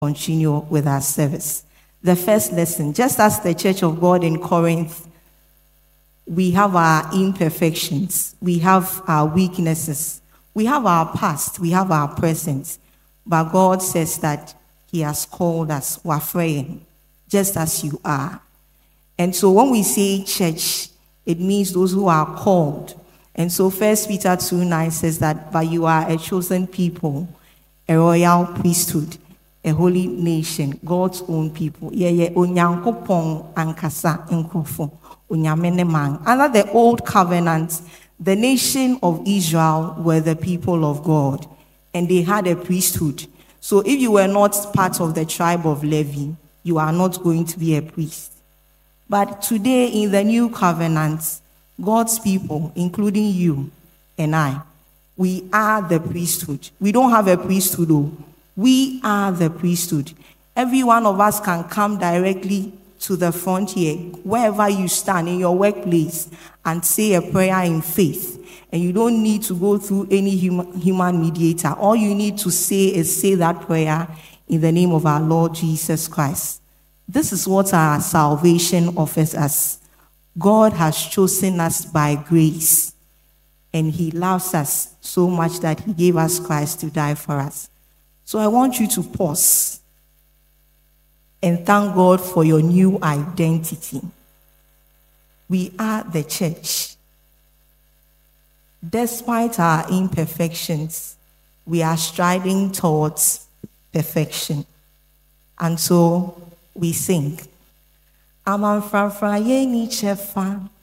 continue with our service. The first lesson, just as the Church of God in Corinth, we have our imperfections, we have our weaknesses, we have our past, we have our present, but God says that He has called us, wafreyin, just as you are. And so when we say church, it means those who are called. And so 1 Peter 2:9 says that, but you are a chosen people, a royal priesthood, a holy nation, God's own people. Onyankopon ankasa nkrofo, onyamene man. Under the old covenant, the nation of Israel were the people of God, and they had a priesthood. So if you were not part of the tribe of Levi, you are not going to be a priest. But today in the new covenant, God's people, including you and I, we are the priesthood. We don't have a priesthood, though. We are the priesthood. Every one of us can come directly to the front here, wherever you stand in your workplace, and say a prayer in faith. And you don't need to go through any human mediator. All you need to say is say that prayer in the name of our Lord Jesus Christ. This is what our salvation offers us. God has chosen us by grace, and He loves us so much that He gave us Christ to die for us. So I want you to pause and thank God for your new identity. We are the church. Despite our imperfections, we are striving towards perfection. And so we sing. Amanfrafra ye ni chefa.